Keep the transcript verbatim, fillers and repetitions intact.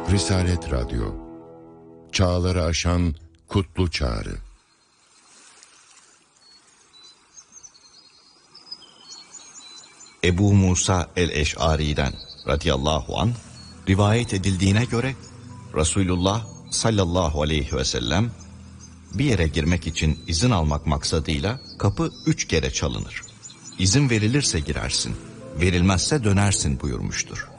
Risalet Radyo, çağları aşan kutlu çağrı. Ebu Musa el-Eş'ari'den radıyallahu anh rivayet edildiğine göre Resulullah sallallahu aleyhi ve sellem bir yere girmek için izin almak maksadıyla kapı üç kere çalınır. İzin verilirse girersin, verilmezse dönersin buyurmuştur.